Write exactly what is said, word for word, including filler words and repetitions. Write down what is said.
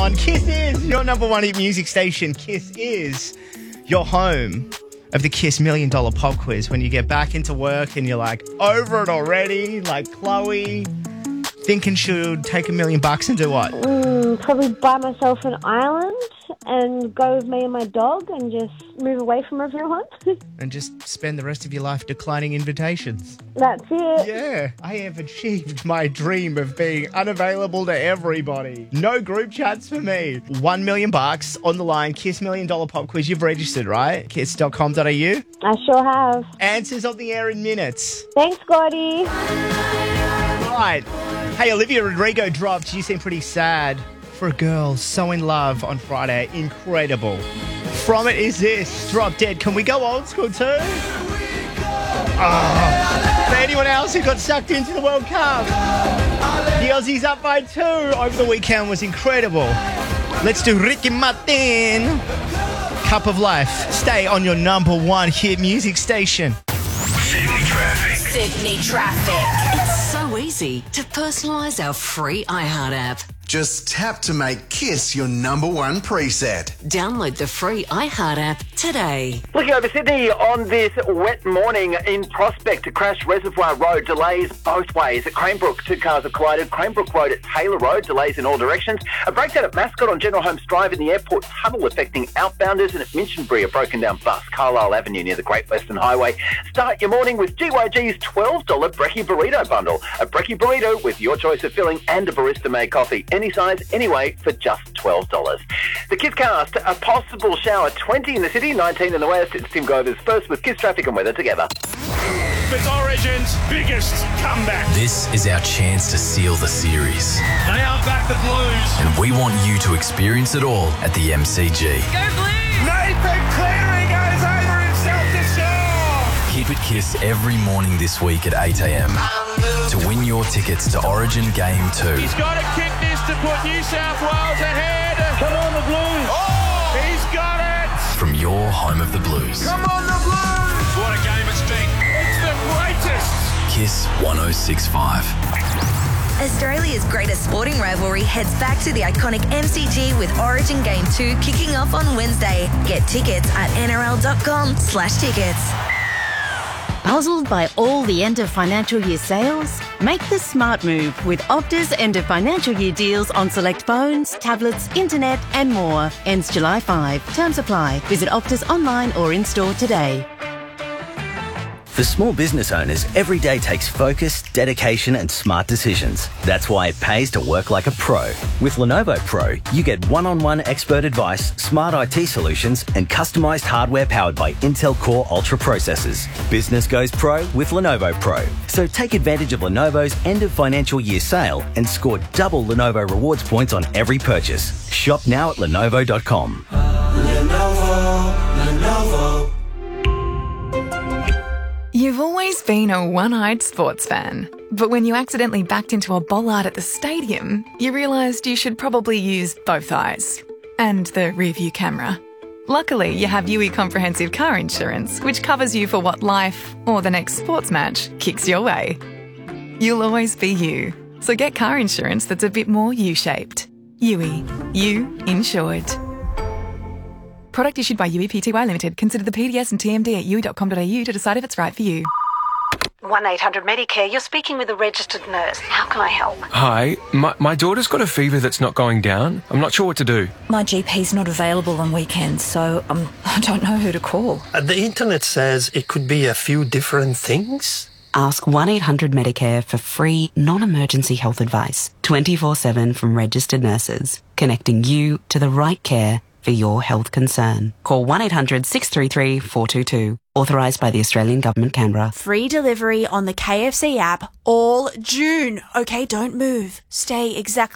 On Kiss is your number one hit music station. Kiss is your home of the Kiss Million Dollar Pop Quiz. When you get back into work and you're like, over it already, like Chloe, thinking she'll take a million bucks and do what? Mm, probably buy myself an island and go with me and my dog and just move away from everyone. And just spend the rest of your life declining invitations. That's it. Yeah, I have achieved my dream of being unavailable to everybody. No group chats for me. One million bucks on the line. Kiss Million Dollar Pop Quiz. You've registered, right? kiss dot com dot a u. I sure have. Answers on the air in minutes. Thanks, Gordy. Right. Hey, Olivia Rodrigo dropped You Seem Pretty Sad for a Girl So In Love on Friday. Incredible. From it is this, Drop Dead. Can we go old school too? Oh. For anyone else who got sucked into the World Cup, the Aussies up by two over the weekend was incredible. Let's do Ricky Martin. Cup of Life. Stay on your number one hit music station. Sydney Traffic. Sydney Traffic. It's so easy to personalise our free iHeart app. Just tap to make Kiss your number one preset. Download the free iHeart app today. Looking over Sydney on this wet morning in Prospect to Crash Reservoir Road, delays both ways. At Cranebrook, two cars have collided. Cranebrook Road at Taylor Road, delays in all directions. A breakdown at Mascot on General Holmes Drive in the airport tunnel affecting outbounders, and at Minchinbury, a broken down bus, Carlisle Avenue near the Great Western Highway. Start your morning with G Y G's twelve dollars Brekkie Burrito Bundle. A Brekkie Burrito with your choice of filling and a barista-made coffee. Any size, anyway, for just twelve dollars. The Kiss Cast, a possible shower, twenty in the city, nineteen in the west. It's Tim Govers first with Kiss Traffic and Weather together. It's Origin's biggest comeback. This is our chance to seal the series. They are back, the Blues. And we want you to experience it all at the M C G. Go Blues! Nathan Cleary goes over himself to score. Keep it Kiss every morning this week at eight a.m. to win your tickets to Origin Game two. He's got to kick this to put New South Wales ahead. Come on, the Blues. Oh! He's got it. From your home of the Blues. Come on, the Blues. What a game it's been. It's the greatest. Kiss one oh six point five. Australia's greatest sporting rivalry heads back to the iconic M C G with Origin Game two kicking off on Wednesday. Get tickets at n r l dot com slash tickets. Puzzled by all the end of financial year sales? Make the smart move with Optus end of financial year deals on select phones, tablets, internet and more. Ends July fifth. Terms apply. Visit Optus online or in store today. For small business owners, every day takes focus, dedication and smart decisions. That's why it pays to work like a pro. With Lenovo Pro, you get one-on-one expert advice, smart I T solutions and customised hardware powered by Intel Core Ultra processors. Business goes pro with Lenovo Pro. So take advantage of Lenovo's end of financial year sale and score double Lenovo rewards points on every purchase. Shop now at lenovo dot com. Lenovo, Lenovo. You've always been a one-eyed sports fan, but when you accidentally backed into a bollard at the stadium, you realised you should probably use both eyes and the rear-view camera. Luckily, you have U E Comprehensive Car Insurance, which covers you for what life or the next sports match kicks your way. You'll always be you, so get car insurance that's a bit more U-shaped. U E. You insured. Product issued by U E P T Y Limited. Consider the P D S and T M D at u e dot com dot a u to decide if it's right for you. one eight hundred Medicare, you're speaking with a registered nurse. How can I help? Hi, my, my daughter's got a fever that's not going down. I'm not sure what to do. My G P's not available on weekends, so um, I don't know who to call. Uh, the internet says it could be a few different things. Ask one eight hundred Medicare for free, non-emergency health advice, twenty-four seven from registered nurses, connecting you to the right care for your health concern. Call one eight hundred six three three four two two. Authorised by the Australian Government, Canberra. Free delivery on the K F C app all June. Okay, don't move. Stay exactly